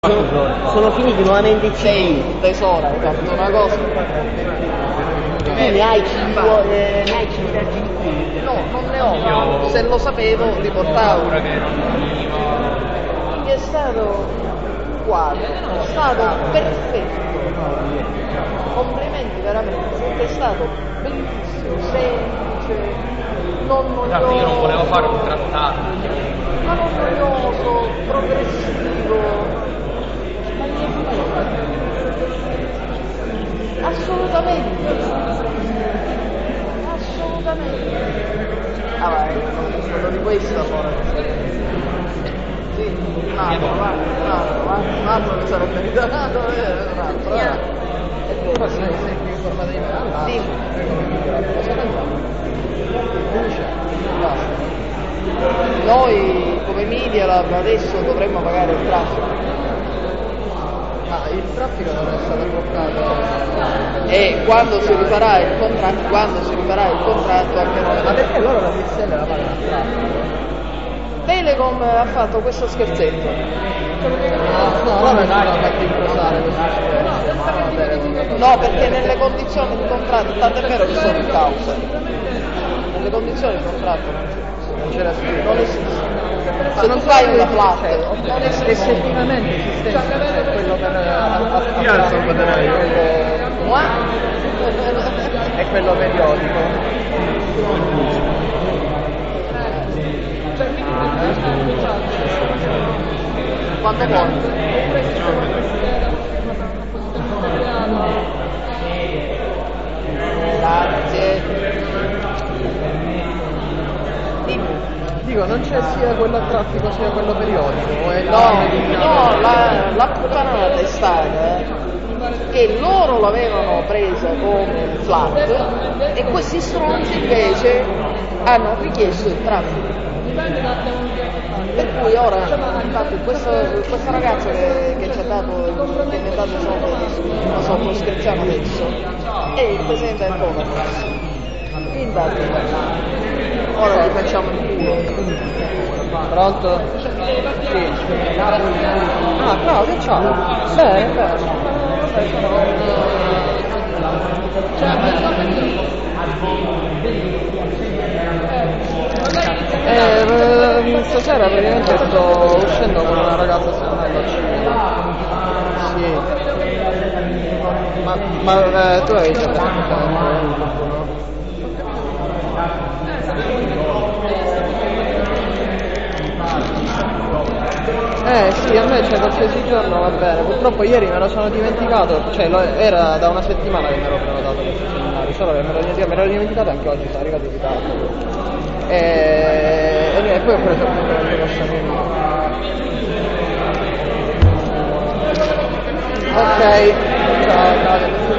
Sono finiti nuovamente i Sei tesoro, hai fatto una cosa. Tu ne hai 5 di qui? No, non ne ho. Se lo sapevo li portavo. Che è stato guarda, è stato perfetto. Complimenti veramente, è stato bellissimo, semplice, non noioso. Io non volevo fare un trattato. Ma non noioso, progressivo. Assolutamente. Ah vai, quello di questo allora. Sì, un altro che sarebbe ritornato, un altro. È vero, sì. Sì. Noi come Media Lab adesso dovremmo pagare il traffico. Il traffico non è stato bloccato E quando si rifarà il contratto anche noi. ma perché loro la DSL la pagano al traffico? Telecom ha fatto questo scherzetto. No, loro non hanno fatto incrociare questo scherzo. No, perché nelle condizioni di contratto, tant'è vero che sono in causa. Nelle condizioni di contratto non c'era scritto. non esiste. Se non fai una flat, non esiste. Effettivamente esiste, cioè quello per Chi ha il salvadanaio? è quello periodico. Quando vuoi. Grazie. Dico, non c'è sia quello a traffico sia quello periodico. No, la puttanata è stata che loro l'avevano presa come flat e questi stronzi invece hanno richiesto il traffico. Per cui ora, infatti, questa ragazza che ci ha dato, che mi ha dato una sottoscrizione adesso, è il presidente del Codacons. Infatti, ora gli facciamo il culo. Pronto? Sì. Ah, Claudio, ciao. Bene. Stasera praticamente sto uscendo con una ragazza strana al cinema. Sì. Ma tu avevi già detto. Sì, a me c'è qualsiasi giorno va bene. Purtroppo ieri me lo sono dimenticato, cioè era da una settimana che mi ero prenotato questo seminario, solo che me l'ero dimenticato anche oggi, sono arrivato in ritardo. E poi ho preso appunto la mia Ok, ciao, grazie.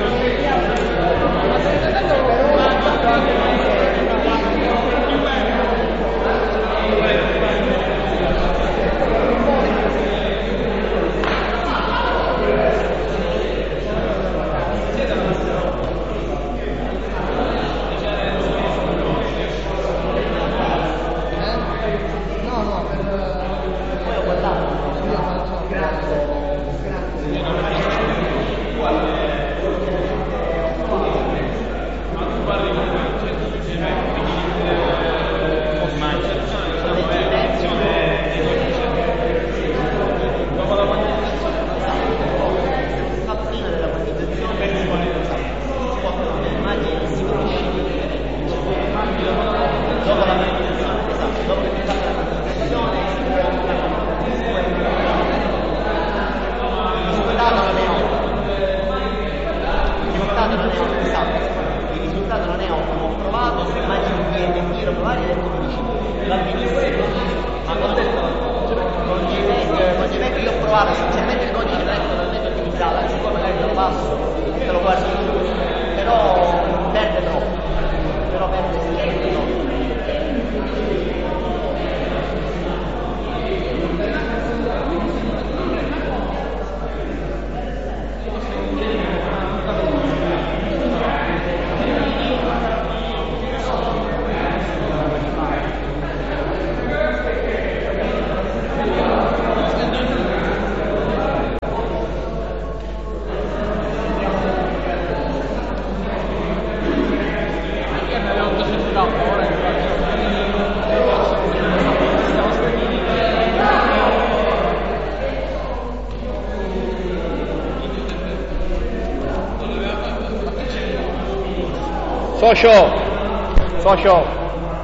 Socio.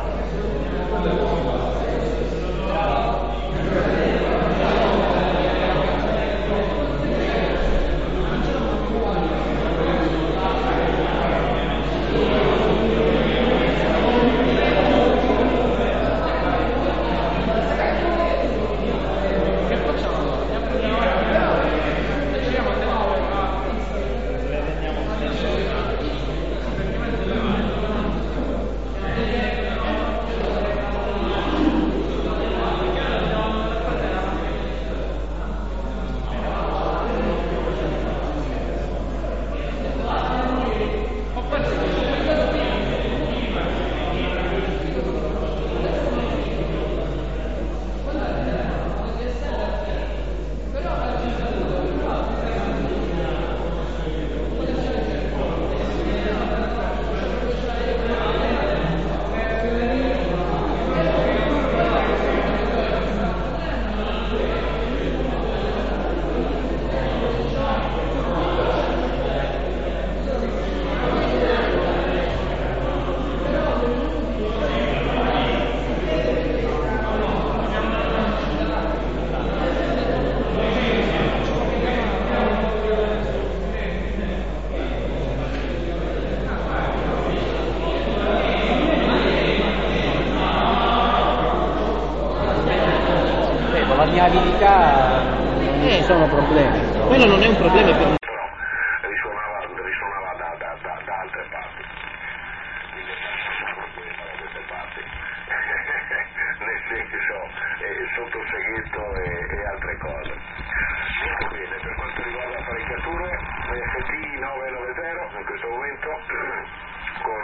La mia abilità non ci sono problemi. Quello non è un problema per me. Risuonava da altre parti. Quindi da queste parti. Nel senso sotto seghetto e altre cose. Molto bene, per quanto riguarda apparecchiature, ST990 in questo momento con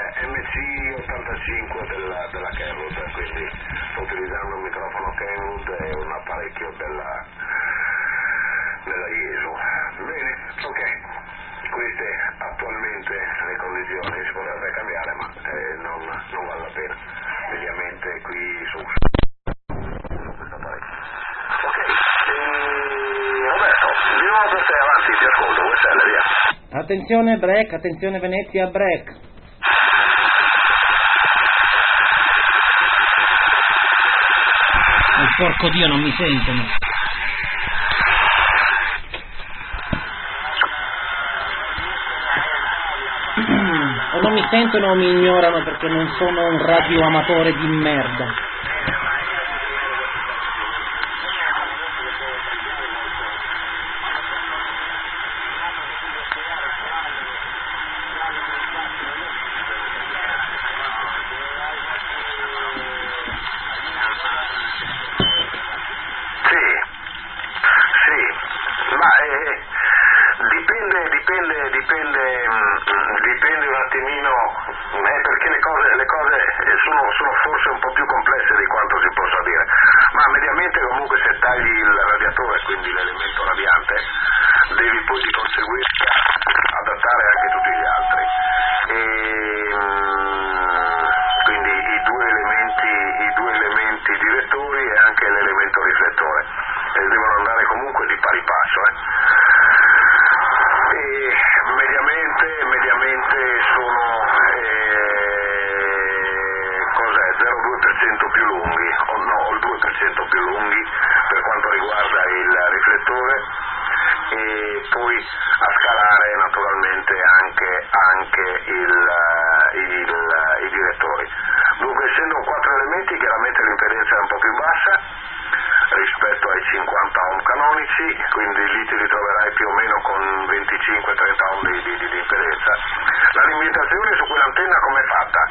MC85 della Kenwood, quindi sto utilizzando un microfono Kenwood e un apparecchio della IESO. Bene, ok, queste attualmente le condizioni si potrebbe cambiare, ma non vale la pena, mediamente qui su questo apparecchio. Ok, Roberto, di nuovo per te, avanti, ti ascolto, VSL, via. Attenzione break, attenzione Venezia break. Oh, porco Dio, non mi sentono. O non mi sentono o mi ignorano perché non sono un radioamatore di merda. Dipende un attimino, perché le cose sono forse un po' più complesse di quanto si possa dire, ma mediamente comunque se tagli il radiatore, quindi l'elemento radiante, devi poi di conseguenza adattare anche tutti gli altri. Quindi i due elementi direttori e anche l'elemento riflettore devono andare comunque di pari passo. Mediamente sono 0,2% più lunghi, o il 2% più lunghi per quanto riguarda il riflettore, e poi a scalare naturalmente anche i direttori. Dunque, essendo 4 elementi, chiaramente l'impedenza è un po' più bassa rispetto ai 50 ohm canonici, quindi lì ti ritroverai più o meno con 25-30 ohm di impedenza. La limitazione su quell'antenna com'è fatta?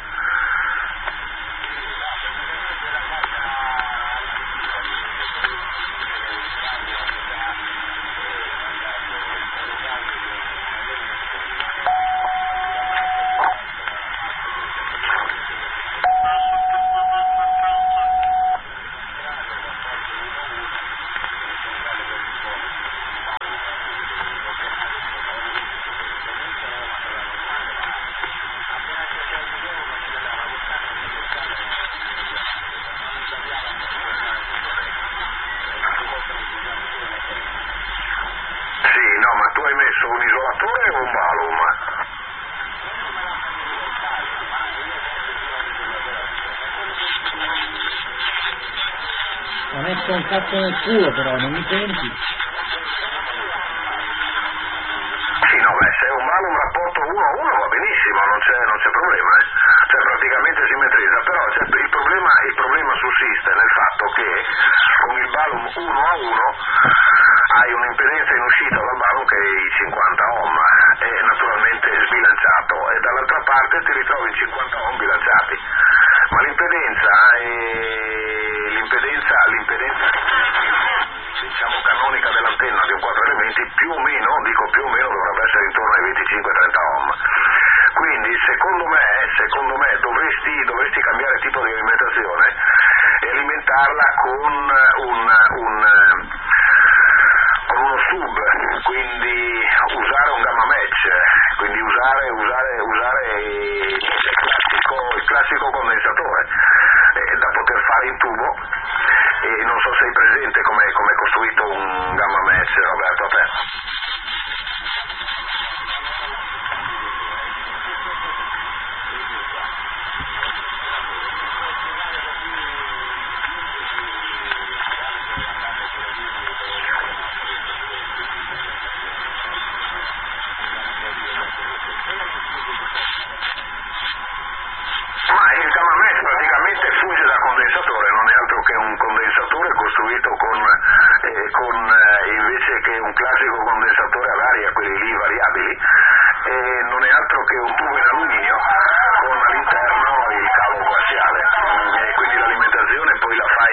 Tu hai messo un isolatore o un balum? metto un cazzo nel culo, però non mi senti? Sì, no, beh, se è un rapporto 1 a 1 va benissimo, non c'è problema, cioè praticamente simmetrizza, però il problema sussiste nel fatto che con il balum 1 a 1 hai un'impedenza in uscita dal balum che è i 50 ohm, e naturalmente sbilanciato, e dall'altra parte ti ritrovi in 50 ohm bilanciati, ma l'impedenza diciamo canonica dell'antenna di un 4 elementi più o meno dovrebbe essere intorno ai 25-30 ohm. Quindi secondo me dovresti cambiare tipo di alimentazione e alimentarla con uno sub, quindi usare un gamma match, quindi usare il classico condensatore da poter fare in tubo. E non so se hai presente come è costruito un gamma match, Roberto, a te. Ma il gamma match praticamente funge da condensatore, non è altro che un condensatore costruito con invece che un classico condensatore ad aria, quelli lì variabili, non è altro che un tubo in alluminio con all'interno il cavo coassiale, e quindi l'alimentazione poi la fai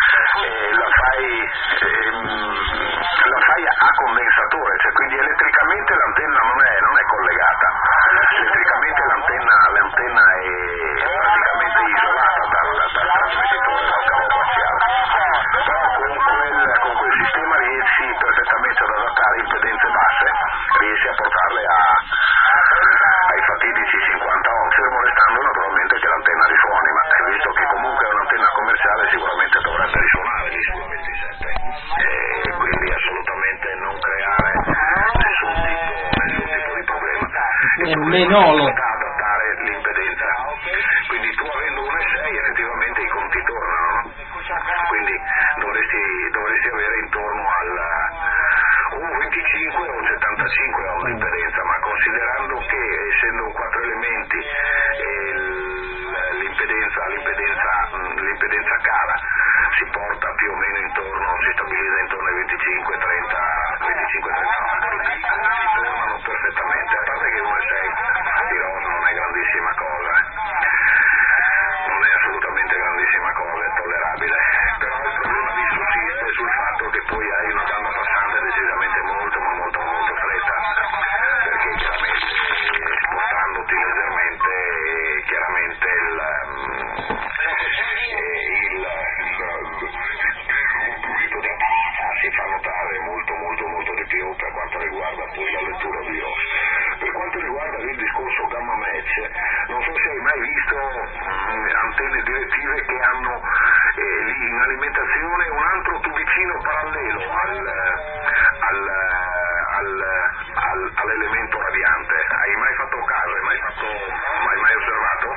a condensatore, cioè quindi elettricamente l'antenna non è collegata, elettricamente l'antenna è praticamente isolata dal trasmettitore, dal cavo coassiale, però con quel sistema riesci perfettamente ad adattare impedenze basse, riesci a portarle ai fatidici 50 ohm, fermo restando naturalmente che l'antenna risuoni, ma visto che comunque è un'antenna commerciale sicuramente dovrebbe risuonare gli suoi 27, e quindi assolutamente non creare nessun tipo di problema. Nemmeno Adattare l'impedenza, quindi tu avendo un 1,6 effettivamente i conti tornano, no? Quindi dovresti avere intorno al 25 o 75 ohm di impedenza, ma considerando che essendo un 4 elementi l'impedenza cala, si porta più o meno si stabilizza intorno ai 25-30 ohm, si tornano perfettamente, a parte che 1,6 di ROS non è grandissima cosa, non è assolutamente grandissima cosa, è tollerabile, però il problema di sussiste sul fatto che poi hai una banda passante decisamente molto stretta, perché chiaramente spostandoti leggermente chiaramente si fa notare molto di più per quanto riguarda poi la lettura di ROS. Per quanto riguarda il discorso gamma match, non so se hai mai visto antenne direttive che hanno lì in alimentazione un altro tubicino parallelo all'elemento radiante. Hai mai fatto caso? Hai mai osservato?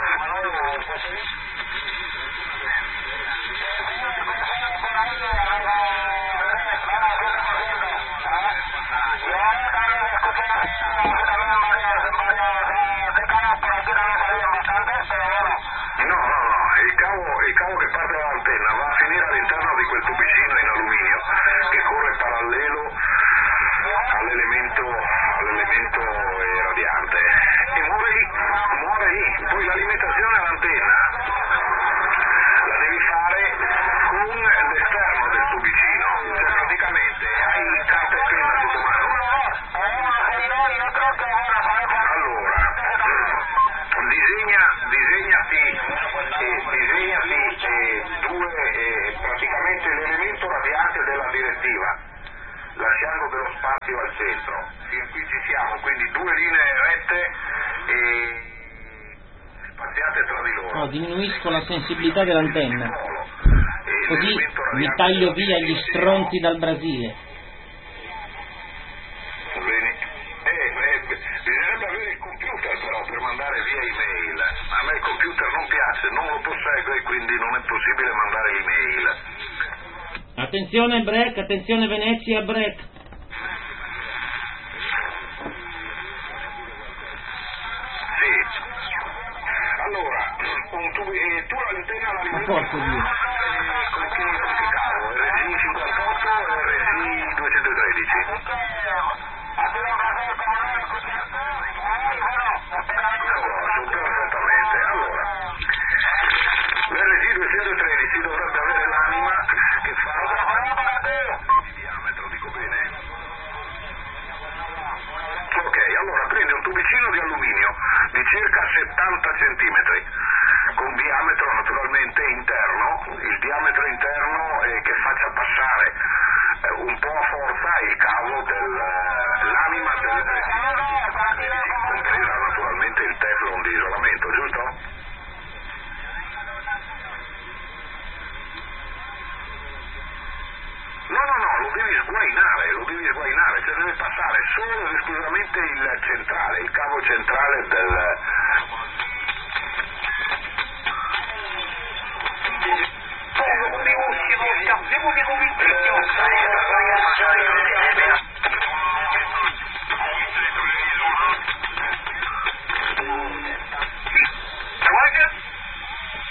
Il cavo che parte dall'antenna va a finire all'interno di quel tubicino in alluminio che corre parallelo all'elemento radiante e muore lì. Poi l'alimentazione all'antenna la devi fare con l'esterno del tubicino, cioè praticamente hai carta e penna sotto mano. Allora, praticamente l'elemento radiante della direttiva, lasciando dello spazio al centro. Fin qui ci siamo, quindi due linee rette e spaziate tra di loro. No, diminuisco la sensibilità dell'antenna, così mi taglio via gli stronzi dal Brasile. Bisognerebbe avere il computer però per mandare via email. A me il computer non piace, non lo posseggo e quindi non è possibile mandare email. A Attenzione break, attenzione Venezia, break. Sì. Allora, tu l'antenna la alimenti Porco Dio. con che cavo? RSI 58 o RSI 213? Perfettamente. Allora, l'RSI 213 dovrebbe avere l'anima che fa di diametro, dico bene? Ok, allora prende un tubicino di alluminio di circa 70 centimetri, con diametro naturalmente interno, il diametro interno che faccia passare un po' a forza il cavo dell'anima del compresa naturalmente il teflon di isolamento, giusto? No, lo devi sguainare, cioè deve passare solo ed esclusivamente il centrale, il cavo centrale del... Poco,